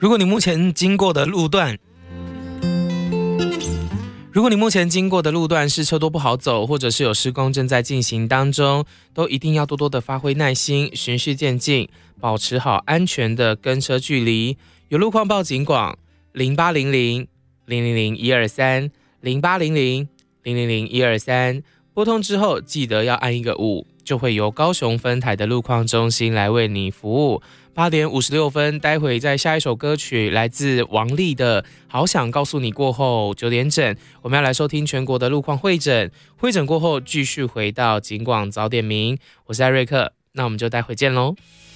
如果你目前经过的路段是车多不好走，或者是有施工正在进行当中，都一定要多多的发挥耐心，循序渐进，保持好安全的跟车距离。有路况报警广0800-000-123 0800-000-123，拨通之后记得要按一个5，就会由高雄分台的路况中心来为你服务。8点56分，待会在下一首歌曲来自王力的《好想告诉你》过后，9点整我们要来收听全国的路况会诊。会诊过后继续回到警广早点名，我是艾瑞克，那我们就待会见咯。